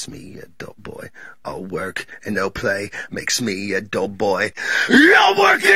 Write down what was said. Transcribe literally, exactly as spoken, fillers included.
makes me a dull boy. All work and no play makes me a dull boy. All work